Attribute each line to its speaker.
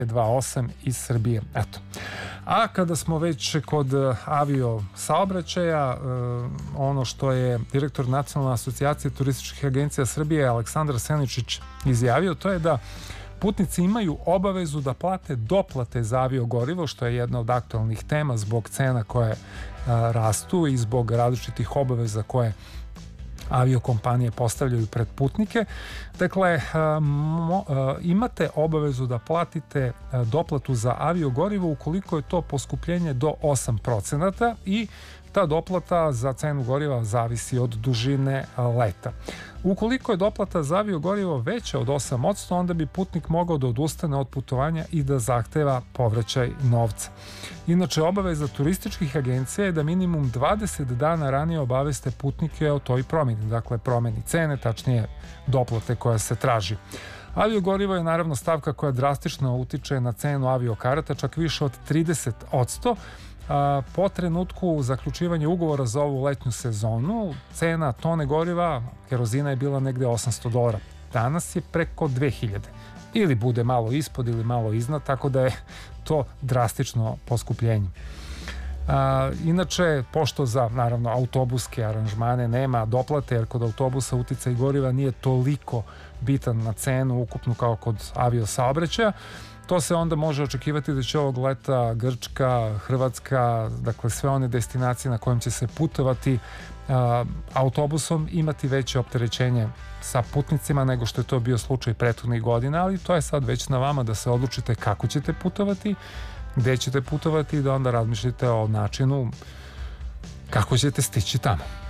Speaker 1: 28 iz Srbije. Eto. A kada smo već kod avio saobraćaja, ono što je direktor Nacionalne asocijacije turističkih agencija Srbije Aleksandar Seničić izjavio, to je da putnici imaju obavezu da plate doplate za avio gorivo, što je jedna od aktualnih tema zbog cena koje rastu i zbog različitih obaveza koje aviokompanije postavljaju pred putnike. Dakle, imate obavezu da platite doplatu za aviogorivo ukoliko je to poskupljenje do 8% i ta doplata za cenu goriva zavisi od dužine leta. Ukoliko je doplata za aviogorivo veća od 8%, onda bi putnik mogao da odustane od putovanja i da zahteva povraćaj novca. Inače, obaveza turističkih agencija je da minimum 20 dana ranije obaveste putnike o toj promjeni, dakle promjeni cene, tačnije doplate koja se traži. Aviogorivo je naravno stavka koja drastično utiče na cenu aviokarata, čak više od 30%. Po trenutku zaključivanja ugovora za ovu letnju sezonu, cena tone goriva, kerozina, je bila negde $800. Danas je preko 2000. Ili bude malo ispod ili malo iznad, tako da je to drastično poskupljenje. Inače, pošto za, naravno, autobuske aranžmane nema doplate, jer kod autobusa uticaj goriva nije toliko bitan na cenu ukupnu kao kod avio saobraćaja, to se onda može očekivati da će ovog leta Grčka, Hrvatska, dakle sve one destinacije na kojim će se putovati autobusom imati veće opterećenje sa putnicima nego što je to bio slučaj prethodnih godina, ali to je sad već na vama da se odlučite kako ćete putovati, gde ćete putovati i da onda razmišljate o načinu kako ćete stići tamo.